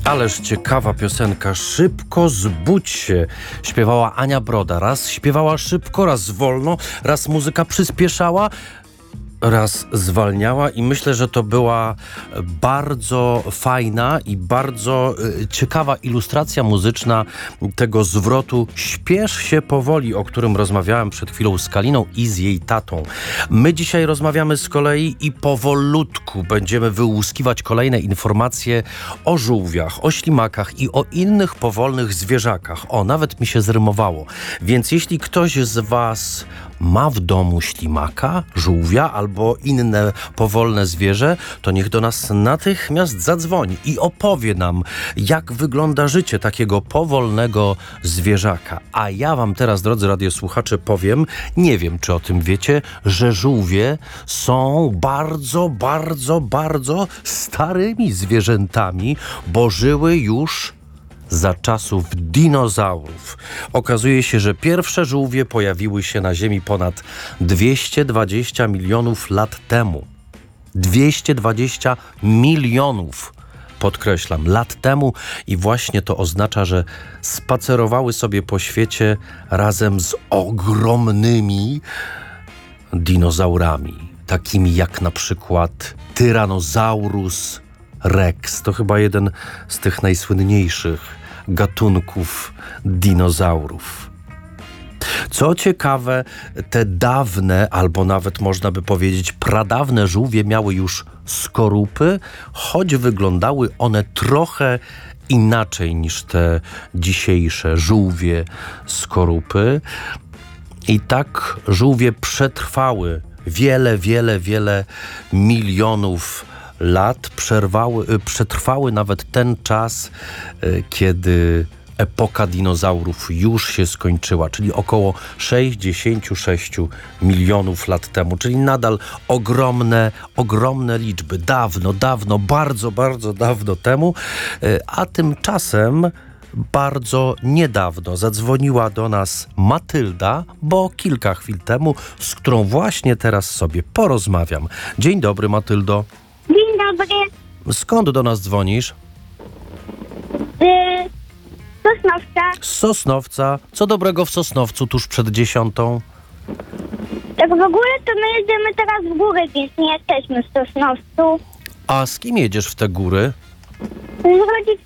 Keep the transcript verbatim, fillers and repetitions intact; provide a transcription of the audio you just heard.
Ależ ciekawa piosenka. Szybko zbudź się. Śpiewała Ania Broda. Raz śpiewała szybko, raz wolno, raz muzyka przyspieszała, raz zwalniała i myślę, że to była bardzo fajna i bardzo y, ciekawa ilustracja muzyczna tego zwrotu "śpiesz się powoli", o którym rozmawiałem przed chwilą z Kaliną i z jej tatą. My dzisiaj rozmawiamy z kolei i powolutku będziemy wyłuskiwać kolejne informacje o żółwiach, o ślimakach i o innych powolnych zwierzakach. O, nawet mi się zrymowało. Więc jeśli ktoś z was ma w domu ślimaka, żółwia albo inne powolne zwierzę, to niech do nas natychmiast zadzwoni i opowie nam, jak wygląda życie takiego powolnego zwierzaka. A ja wam teraz, drodzy radiosłuchacze, powiem, nie wiem, czy o tym wiecie, że żółwie są bardzo, bardzo, bardzo starymi zwierzętami, bo żyły już za czasów dinozaurów. Okazuje się, że pierwsze żółwie pojawiły się na Ziemi ponad dwieście dwadzieścia milionów lat temu. dwieście dwadzieścia milionów, podkreślam, lat temu i właśnie to oznacza, że spacerowały sobie po świecie razem z ogromnymi dinozaurami, takimi jak na przykład Tyrannosaurus Rex. To chyba jeden z tych najsłynniejszych gatunków dinozaurów. Co ciekawe, te dawne, albo nawet można by powiedzieć pradawne żółwie miały już skorupy, choć wyglądały one trochę inaczej niż te dzisiejsze żółwie skorupy. I tak żółwie przetrwały wiele, wiele, wiele milionów lat, przerwały, przetrwały nawet ten czas, kiedy epoka dinozaurów już się skończyła, czyli około sześćdziesiąt sześć milionów lat temu, czyli nadal ogromne, ogromne liczby. Dawno, dawno, bardzo, bardzo dawno temu, a tymczasem bardzo niedawno zadzwoniła do nas Matylda, bo kilka chwil temu, z którą właśnie teraz sobie porozmawiam. Dzień dobry, Matyldo. Dzień dobry. Skąd do nas dzwonisz? Yy, Sosnowca. Z Sosnowca. Co dobrego w Sosnowcu tuż przed dziesiątą? Tak w ogóle to my jedziemy teraz w górę, więc nie jesteśmy w Sosnowcu. A z kim jedziesz w te góry? Z rodzicami.